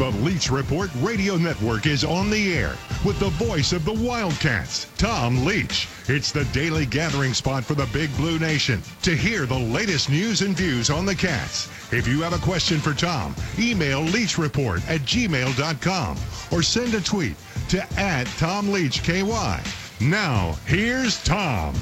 The Leach Report Radio Network is on the air with the voice of the Wildcats, Tom Leach. It's the daily gathering spot for the Big Blue Nation to hear the latest news and views on the Cats. If you have a question for Tom, email leachreport@gmail.com or send a tweet to @TomLeachKY. Now, here's Tom.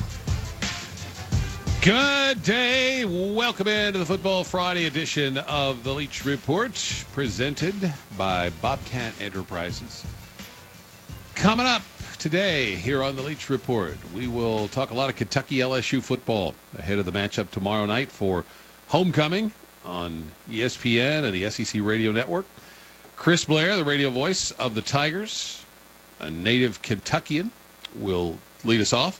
Good day. Welcome into the Football Friday edition of the Leach Report, presented by Bobcat Enterprises. Coming up today here on the Leach Report, we will talk a lot of Kentucky LSU football ahead of the matchup tomorrow night for homecoming on ESPN and the SEC Radio Network. Chris Blair, the radio voice of the Tigers, a native Kentuckian, will lead us off.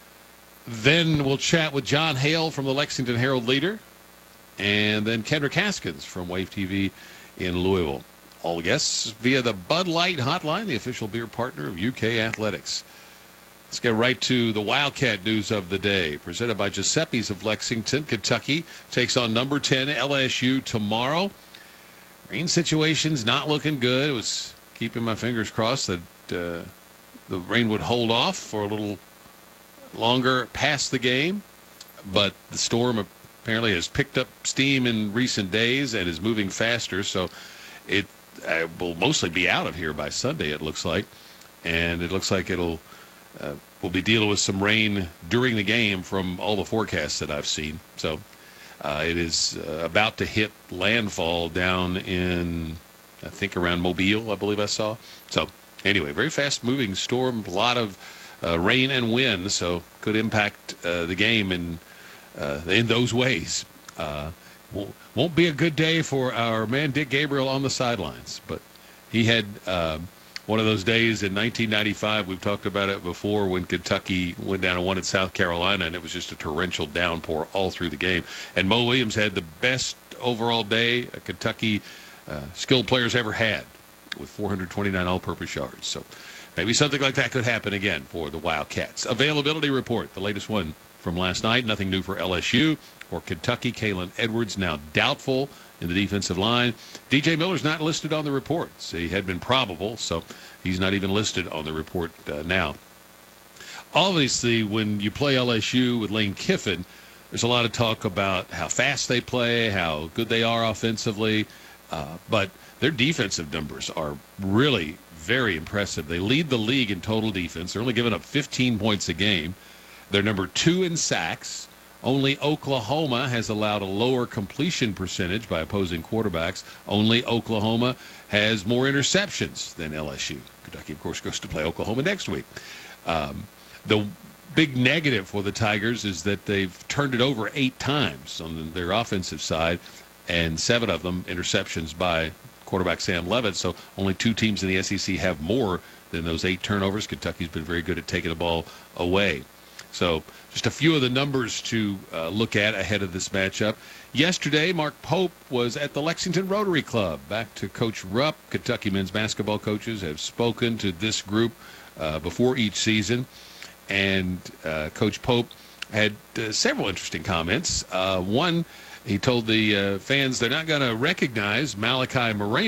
Then we'll chat with John Hale from the Lexington Herald-Leader, and then Kendrick Haskins from Wave TV in Louisville. All guests via the Bud Light Hotline, the official beer partner of UK Athletics. Let's get right to the Wildcat news of the day, presented by Giuseppe's of Lexington. Kentucky takes on number 10 LSU tomorrow. Rain situation's not looking good. I was keeping my fingers crossed that the rain would hold off for a little longer past the game, but the storm apparently has picked up steam in recent days and is moving faster, so it will mostly be out of here by Sunday, it looks like, and it looks like we'll be dealing with some rain during the game from all the forecasts that I've seen. So it is about to hit landfall down in, I think, around Mobile, I believe I saw. So anyway, very fast-moving storm, a lot of rain and wind, so could impact the game in those ways. Won't be a good day for our man Dick Gabriel on the sidelines, but he had one of those days in 1995. We've talked about it before when Kentucky went down and won at South Carolina, and it was just a torrential downpour all through the game. And Mo Williams had the best overall day a Kentucky skilled players ever had, with 429 all-purpose yards. So maybe something like that could happen again for the Wildcats. Availability report, the latest one from last night. Nothing new for LSU or Kentucky. Kalen Edwards now doubtful in the defensive line. DJ Miller's not listed on the report. He had been probable, so he's not even listed on the report now. Obviously, when you play LSU with Lane Kiffin, there's a lot of talk about how fast they play, how good they are offensively, but their defensive numbers are really very impressive. They lead the league in total defense. They're only giving up 15 points a game. They're number 2 in sacks. Only Oklahoma has allowed a lower completion percentage by opposing quarterbacks. Only Oklahoma has more interceptions than LSU. Kentucky, of course, goes to play Oklahoma next week. The big negative for the Tigers is that they've turned it over 8 times on their offensive side, and 7 of them interceptions by quarterback Sam Levitt. So only 2 teams in the SEC have more than those 8 turnovers. Kentucky's been very good at taking the ball away. So just a few of the numbers to look at ahead of this matchup. Yesterday, Mark Pope was at the Lexington Rotary Club. Back to Coach Rupp. Kentucky men's basketball coaches have spoken to this group before each season. And Coach Pope had several interesting comments. One, he told the fans they're not going to recognize Malachi Moreno